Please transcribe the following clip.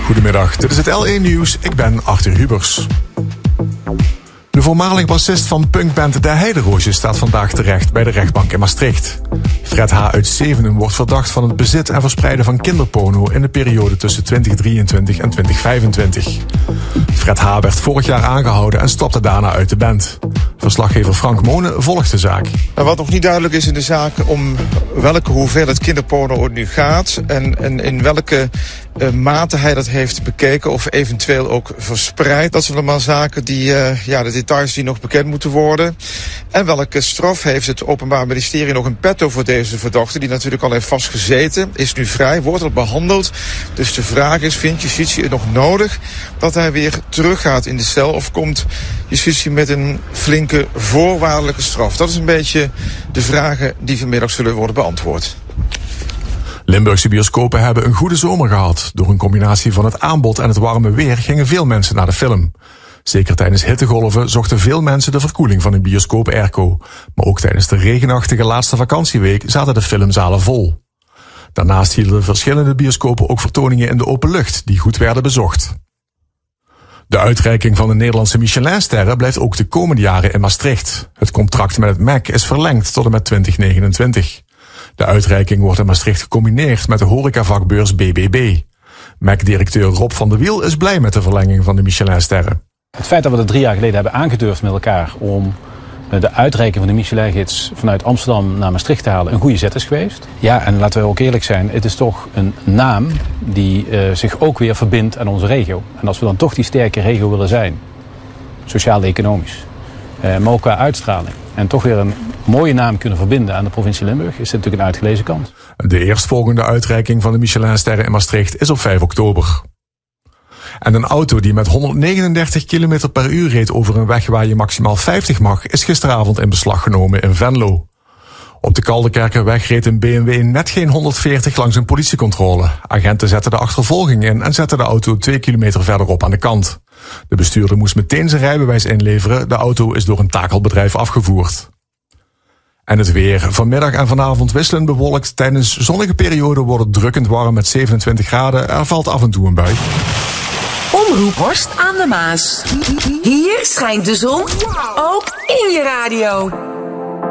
Goedemiddag, dit is het L1 Nieuws. Ik ben Arthur Hubers. De voormalig bassist van punkband De Heideroosjes staat vandaag terecht bij de rechtbank in Maastricht. Fred H. uit Zevenen wordt verdacht van het bezit en verspreiden van kinderporno in de periode tussen 2023 en 2025. Fred H. werd vorig jaar aangehouden en stapte daarna uit de band. Verslaggever Frank Monen volgt de zaak. Wat nog niet duidelijk is in de zaak om welke hoeveelheid kinderporno het nu gaat en in welke mate hij dat heeft bekeken of eventueel ook verspreid. Dat zijn allemaal zaken die, de details die nog bekend moeten worden. En welke straf heeft het Openbaar Ministerie nog in petto voor deze verdachte, die natuurlijk al heeft vastgezeten, is nu vrij, wordt al behandeld. Dus de vraag is, vindt justitie het nog nodig dat hij weer teruggaat in de cel of komt justitie met een flinke voorwaardelijke straf? Dat is een beetje de vragen die vanmiddag zullen worden beantwoord. Limburgse bioscopen hebben een goede zomer gehad. Door een combinatie van het aanbod en het warme weer gingen veel mensen naar de film. Zeker tijdens hittegolven zochten veel mensen de verkoeling van een bioscoop airco. Maar ook tijdens de regenachtige laatste vakantieweek zaten de filmzalen vol. Daarnaast hielden verschillende bioscopen ook vertoningen in de open lucht die goed werden bezocht. De uitreiking van de Nederlandse Michelinsterren blijft ook de komende jaren in Maastricht. Het contract met het MEC is verlengd tot en met 2029. De uitreiking wordt in Maastricht gecombineerd met de horecavakbeurs BBB. MEC-directeur Rob van der Wiel is blij met de verlenging van de Michelinsterren. Het feit dat we dat 3 jaar geleden hebben aangedurfd met elkaar om de uitreiking van de Michelin-gids vanuit Amsterdam naar Maastricht te halen een goede zet is geweest. Ja, en laten we ook eerlijk zijn, het is toch een naam die zich ook weer verbindt aan onze regio. En als we dan toch die sterke regio willen zijn, sociaal-economisch, maar ook qua uitstraling, en toch weer een mooie naam kunnen verbinden aan de provincie Limburg, is dit natuurlijk een uitgelezen kans. De eerstvolgende uitreiking van de Michelinsterren in Maastricht is op 5 oktober. En een auto die met 139 km per uur reed over een weg waar je maximaal 50 mag, is gisteravond in beslag genomen in Venlo. Op de Kaldekerkerweg reed een BMW net geen 140 langs een politiecontrole. Agenten zetten de achtervolging in en zetten de auto 2 kilometer verderop aan de kant. De bestuurder moest meteen zijn rijbewijs inleveren. De auto is door een takelbedrijf afgevoerd. En het weer. Vanmiddag en vanavond wisselend bewolkt. Tijdens zonnige perioden wordt het drukkend warm met 27 graden. Er valt af en toe een bui. Omroep Horst aan de Maas. Hier schijnt de zon, ook in je radio.